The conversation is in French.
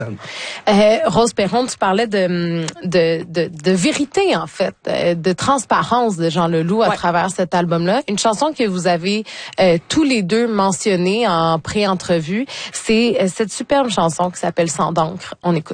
Rose Perron, tu parlais de vérité, en fait, de transparence de Jean Leloup à travers cet album-là. Une chanson que vous avez tous les deux mentionnée en pré-entrevue, c'est cette superbe chanson qui s'appelle Sang d'encre. On écoute.